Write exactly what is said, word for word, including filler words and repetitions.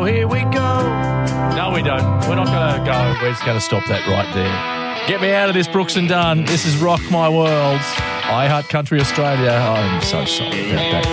So here we go. No, we don't. We're not going to go. We're just going to stop that right there. Get me out of this, Brooks and Dunn. This is Rock My World. I Heart Country Australia. I'm so sorry about that.